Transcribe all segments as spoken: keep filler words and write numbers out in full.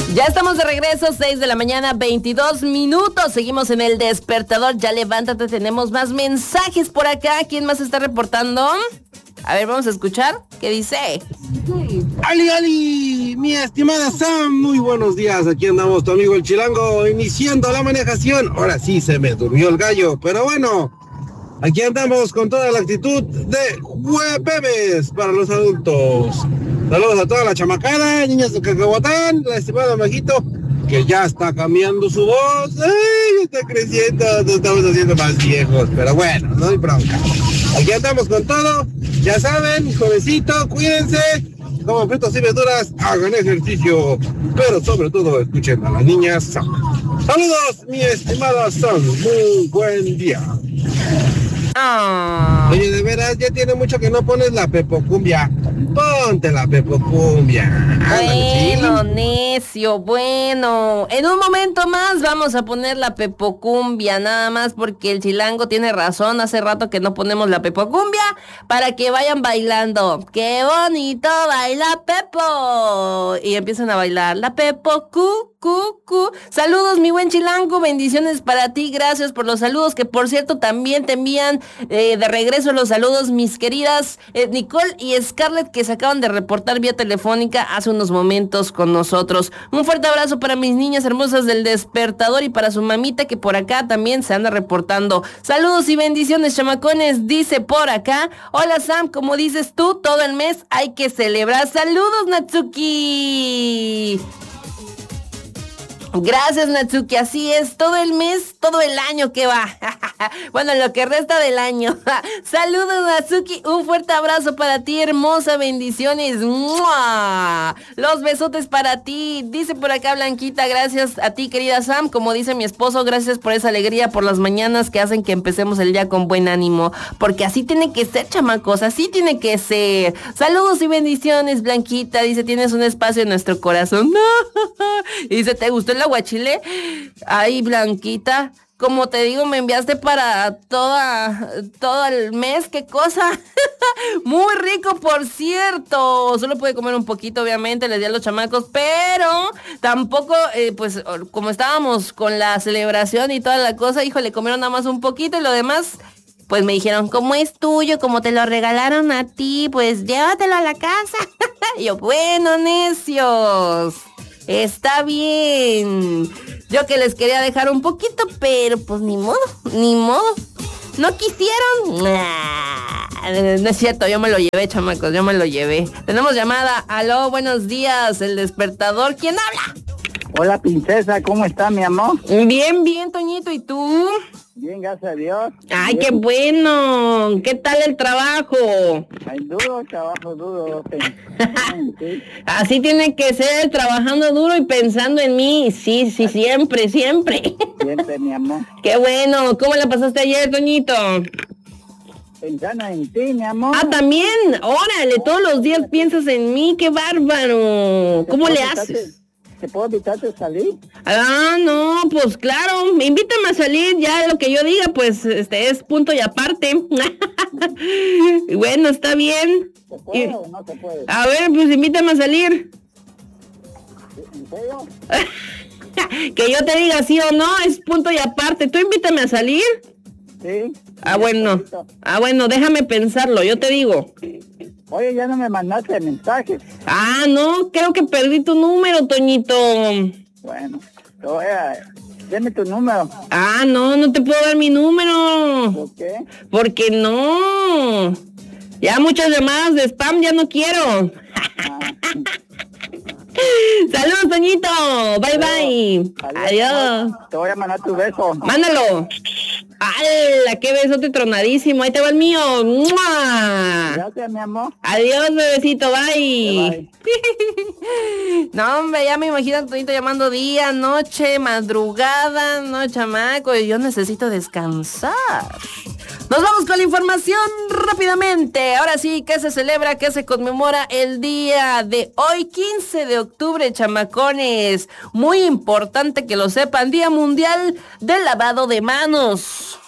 Ya estamos de regreso, seis de la mañana, veintidós minutos. Seguimos en el despertador. Ya levántate, tenemos más mensajes por acá. ¿Quién más está reportando? A ver, vamos a escuchar. ¿Qué dice? Ali, Ali, mi estimada Sam, muy buenos días. Aquí andamos tu amigo el Chilango, iniciando la manejación. Ahora sí se me durmió el gallo, pero bueno, aquí andamos con toda la actitud de jueves para los adultos. Saludos a toda la chamacada, niñas de Cacahuatán, la estimada Majito, que ya está cambiando su voz. ¡Ay, está creciendo! Nos estamos haciendo más viejos, pero bueno, no hay bronca. Aquí andamos con todo. Ya saben, jovencito, cuídense, coman frutas y verduras, hagan ejercicio, pero sobre todo escuchen a las niñas. Saludos, mi estimada Sam, muy buen día. Oh. Oye, de veras, ya tiene mucho que no pones la pepocumbia. Ponte la pepocumbia. Bueno, necio, bueno. En un momento más vamos a poner la pepocumbia, nada más porque el Chilango tiene razón. Hace rato que no ponemos la pepocumbia para que vayan bailando. ¡Qué bonito baila Pepo! Y empiezan a bailar la pepocu. Cu, cu. Saludos, mi buen Chilango, bendiciones para ti, gracias por los saludos, que por cierto también te envían eh, de regreso los saludos mis queridas eh, Nicole y Scarlett, que se acaban de reportar vía telefónica hace unos momentos con nosotros. Un fuerte abrazo para mis niñas hermosas del despertador y para su mamita, que por acá también se anda reportando. Saludos y bendiciones, chamacones, dice por acá. Hola Sam, como dices tú, todo el mes hay que celebrar. Saludos, Natsuki. Gracias, Natsuki, así es, todo el mes, todo el año que va. Bueno, lo que resta del año. Saludos, Natsuki, un fuerte abrazo para ti, hermosa, bendiciones. ¡Mua! Los besotes para ti. Dice por acá Blanquita, gracias a ti, querida Sam. Como dice mi esposo, gracias por esa alegría por las mañanas que hacen que empecemos el día con buen ánimo. Porque así tiene que ser, chamacos, así tiene que ser. Saludos y bendiciones, Blanquita. Dice, tienes un espacio en nuestro corazón. Dice, ¿te gustó el aguachile? Ay, Blanquita, como te digo, me enviaste para toda, todo el mes, qué cosa. Muy rico, por cierto. Solo pude comer un poquito, obviamente, le di a los chamacos, pero tampoco, eh, pues, como estábamos con la celebración y toda la cosa, híjole, comieron nada más un poquito y lo demás, pues me dijeron, como es tuyo, como te lo regalaron a ti, pues llévatelo a la casa. Y yo, bueno, necios, está bien. Yo que les quería dejar un poquito, pero pues ni modo, ni modo. ¿No quisieron? No es cierto, yo me lo llevé, chamacos, yo me lo llevé. Tenemos llamada. Aló, buenos días, el despertador. ¿Quién habla? Hola, princesa, ¿cómo está, mi amor? Bien, bien, Toñito, ¿y tú? Bien, gracias a Dios. Ay, bien. Qué bueno. ¿Qué tal el trabajo? Ay, duro, trabajo duro. Sí. Así tiene que ser, trabajando duro y pensando en mí. Sí, sí, siempre, siempre. Siempre, mi amor. Qué bueno. ¿Cómo la pasaste ayer, Toñito? Pensando en ti, mi amor. Ah, también. Órale, todos los días piensas en mí. Qué bárbaro. ¿Cómo le haces? ¿Te puedo invitarte a salir? Ah, no, pues claro, invítame a salir, ya lo que yo diga, pues, este, es punto y aparte. Bueno, está bien. ¿Se puede y, o no se puede? A ver, pues invítame a salir. ¿En serio? Que yo te diga sí o no, es punto y aparte. ¿Tú invítame a salir? Sí. Ah, bueno. Ah, bueno, déjame pensarlo, yo te digo. Oye, ya no me mandaste mensaje. Ah, no, creo que perdí tu número, Toñito. Bueno, te voy a... Dame tu número. Ah, no, no te puedo dar mi número. ¿Por qué? Porque no. Ya muchas llamadas de spam, ya no quiero. Ah. Saludos, Toñito. Bye, bye. Adiós. Adiós. Te voy a mandar tu beso. Mándalo. ¡Hala! ¡Qué besote tronadísimo! Ahí te va el mío. ¡Mua! Gracias, mi amor. Adiós, bebecito. Bye. Bye. No, hombre, ya me imagino a Toñito llamando día, noche, madrugada. No, chamaco, yo necesito descansar. Nos vamos con la información rápidamente. Ahora sí, ¿qué se celebra? ¿Qué se conmemora el día de hoy, quince de octubre, chamacones? Muy importante que lo sepan, Día Mundial del Lavado de Manos.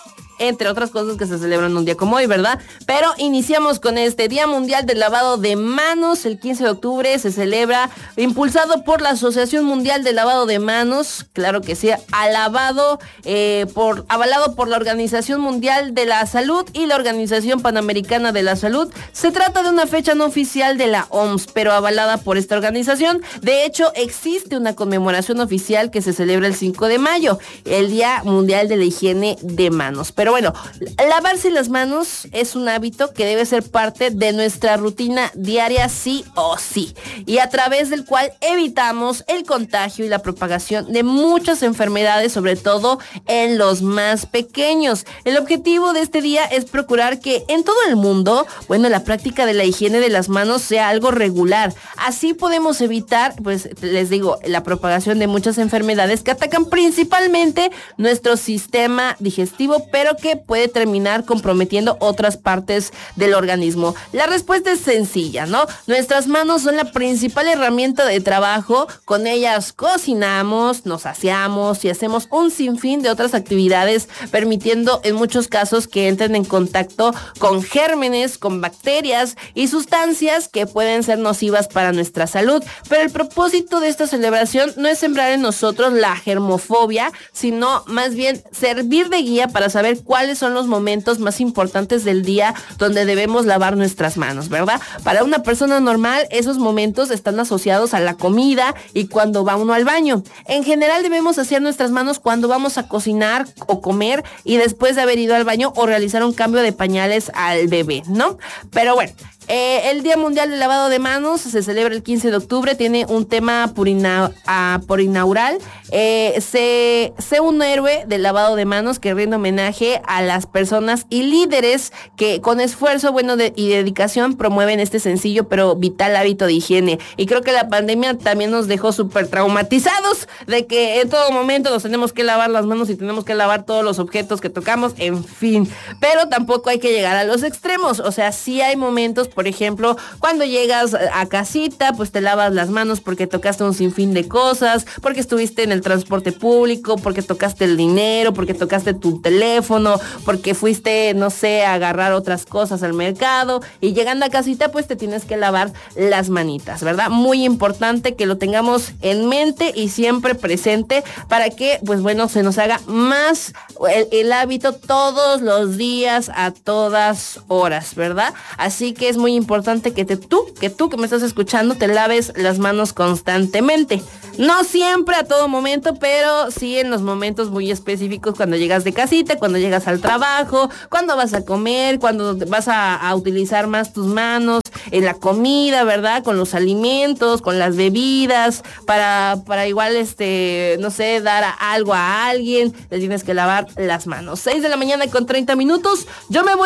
entre otras cosas que se celebran un día como hoy, ¿verdad? Pero iniciamos con este Día Mundial del Lavado de Manos. El quince de octubre se celebra, impulsado por la Asociación Mundial de Lavado de Manos, claro que sí, alabado, eh, por, avalado por la Organización Mundial de la Salud y la Organización Panamericana de la Salud. Se trata de una fecha no oficial de la O M S, pero avalada por esta organización. De hecho, existe una conmemoración oficial que se celebra el cinco de mayo, el Día Mundial de la Higiene de Manos. Pero bueno, lavarse las manos es un hábito que debe ser parte de nuestra rutina diaria sí o sí, y a través del cual evitamos el contagio y la propagación de muchas enfermedades, sobre todo en los más pequeños. El objetivo de este día es procurar que en todo el mundo, bueno, la práctica de la higiene de las manos sea algo regular. Así podemos evitar, pues les digo, la propagación de muchas enfermedades que atacan principalmente nuestro sistema digestivo, pero que puede terminar comprometiendo otras partes del organismo. La respuesta es sencilla, ¿no? Nuestras manos son la principal herramienta de trabajo. Con ellas cocinamos, nos aseamos y hacemos un sinfín de otras actividades, permitiendo en muchos casos que entren en contacto con gérmenes, con bacterias y sustancias que pueden ser nocivas para nuestra salud. Pero el propósito de esta celebración no es sembrar en nosotros la germofobia, sino más bien servir de guía para saber cuáles son los momentos más importantes del día donde debemos lavar nuestras manos, ¿verdad? Para una persona normal, esos momentos están asociados a la comida y cuando va uno al baño. En general debemos hacer nuestras manos cuando vamos a cocinar o comer y después de haber ido al baño o realizar un cambio de pañales al bebé, ¿no? Pero bueno, Eh, el Día Mundial del Lavado de Manos se celebra el quince de octubre, tiene un tema por, ina, uh, por inaugural. Eh, sé, sé un héroe del lavado de manos que rinde homenaje a las personas y líderes que con esfuerzo bueno de, y dedicación promueven este sencillo pero vital hábito de higiene. Y creo que la pandemia también nos dejó súper traumatizados de que en todo momento nos tenemos que lavar las manos y tenemos que lavar todos los objetos que tocamos, en fin. Pero tampoco hay que llegar a los extremos, o sea, sí hay momentos. Por ejemplo, cuando llegas a casita, pues te lavas las manos porque tocaste un sinfín de cosas, porque estuviste en el transporte público, porque tocaste el dinero, porque tocaste tu teléfono, porque fuiste, no sé, a agarrar otras cosas al mercado, y llegando a casita, pues te tienes que lavar las manitas, ¿verdad? Muy importante que lo tengamos en mente y siempre presente para que, pues bueno, se nos haga más el, el hábito todos los días, a todas horas, ¿verdad? Así que es muy importante que te, tú, que tú que me estás escuchando, te laves las manos constantemente. No siempre, a todo momento, pero sí en los momentos muy específicos, cuando llegas de casita, cuando llegas al trabajo, cuando vas a comer, cuando vas a, a utilizar más tus manos en la comida, ¿verdad? Con los alimentos, con las bebidas, para, para igual, este, no sé, dar a algo a alguien, le tienes que lavar las manos. seis de la mañana con treinta minutos. Yo me voy a una breve pausa, pero regresamos con más aquí en Extremo noventa punto siete. En la comida, ¿verdad? Con los alimentos, con las bebidas, para, para igual, este, no sé, dar algo a alguien, le tienes que lavar las manos. seis de la mañana con treinta minutos. Yo me voy a una breve pausa, pero regresamos con más aquí en Extremo noventa punto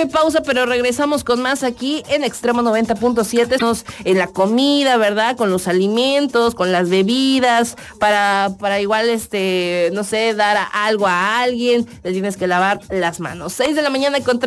siete. En la comida, ¿verdad? Con los alimentos, con las bebidas, para, para igual, este, no sé, dar a algo a alguien, le tienes que lavar las manos. seis de la mañana con